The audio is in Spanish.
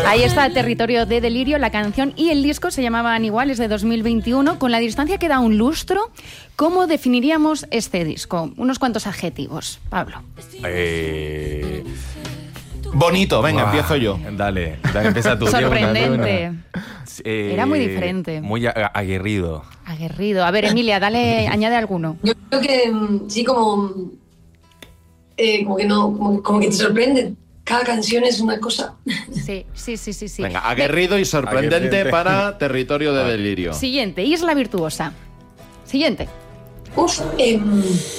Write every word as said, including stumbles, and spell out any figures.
Ahí está Territorio de Delirio, la canción y el disco se llamaban igual, es de dos mil veintiuno. Con la distancia que da un lustro, ¿cómo definiríamos este disco? Unos cuantos adjetivos, Pablo. Eh... Bonito, venga, Buah, empiezo yo. Dale, dale, empieza tú. Sorprendente. Eh, Era muy diferente. Muy a- aguerrido. Aguerrido. A ver, Emilia, dale, añade alguno. Yo creo que mm, sí, como, eh, como que no, como, como que te sorprende. Cada canción es una cosa. Sí, sí, sí, sí. sí. Venga, aguerrido y sorprendente Aguerrido. para Territorio de Delirio. Siguiente, Isla Virtuosa. Siguiente. Uf, em,